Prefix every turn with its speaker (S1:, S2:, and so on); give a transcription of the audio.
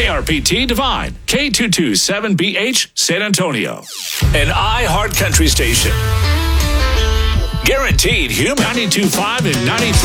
S1: KRPT Divine, K227BH, San Antonio. An iHeart Country station. Guaranteed human. 92.5 and 93.